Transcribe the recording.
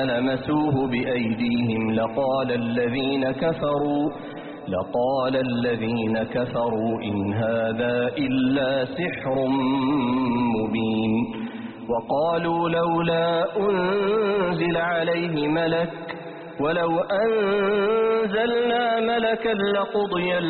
لمسوه بأيديهم لقال الذين كفروا إن هذا إلا سحر مبين. وقالوا لولا أنزل عليه ملك ولو أنزلنا ملكا لقضي